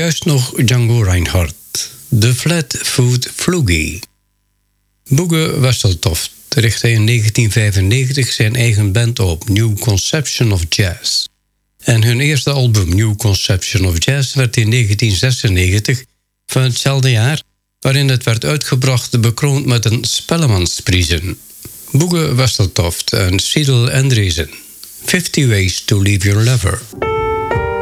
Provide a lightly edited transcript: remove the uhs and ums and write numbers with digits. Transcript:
Zojuist nog Django Reinhardt, The Flatfoot Floogie. Boege Wesseltoft richtte in 1995 zijn eigen band op, New Conception of Jazz. En hun eerste album, New Conception of Jazz, werd in 1996 van hetzelfde jaar, waarin het werd uitgebracht, bekroond met een Spellemansprisen. Boege Wesseltoft en Cyril Andresen, 50 Ways to Leave Your Lover.